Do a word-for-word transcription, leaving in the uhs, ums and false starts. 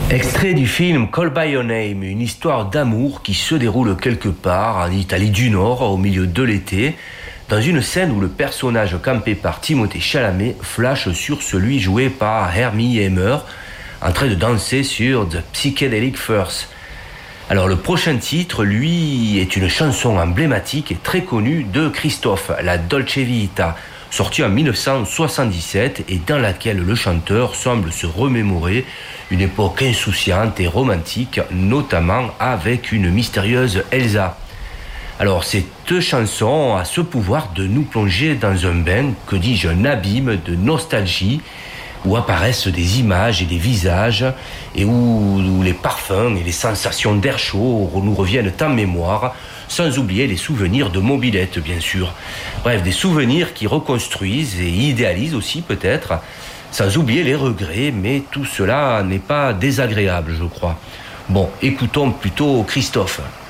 Extrait du film Call by Your Name, une histoire d'amour qui se déroule quelque part en Italie du Nord au milieu de l'été, dans une scène où le personnage campé par Timothée Chalamet flash sur celui joué par Hermie Hammer, en train de danser sur The Psychedelic Furs. Alors le prochain titre, lui, est une chanson emblématique et très connue de Christophe, la Dolce Vita, sortie en dix-neuf cent soixante-dix-sept et dans laquelle le chanteur semble se remémorer une époque insouciante et romantique, notamment avec une mystérieuse Elsa. Alors cette chanson a ce pouvoir de nous plonger dans un bain, que dis-je, un abîme de nostalgie, où apparaissent des images et des visages, et où, où les parfums et les sensations d'air chaud nous reviennent en mémoire, sans oublier les souvenirs de mobilette, bien sûr. Bref, des souvenirs qui reconstruisent et idéalisent aussi peut-être, sans oublier les regrets, mais tout cela n'est pas désagréable, je crois. Bon, écoutons plutôt Christophe.